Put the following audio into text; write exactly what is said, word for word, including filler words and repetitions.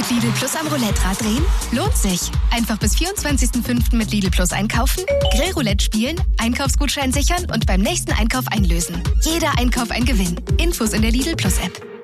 Mit Lidl Plus am Roulette-Rad drehen? Lohnt sich. Einfach bis vierundzwanzigsten fünften mit Lidl Plus einkaufen, Grillroulette spielen, Einkaufsgutschein sichern und beim nächsten Einkauf einlösen. Jeder Einkauf ein Gewinn. Infos in der Lidl Plus App.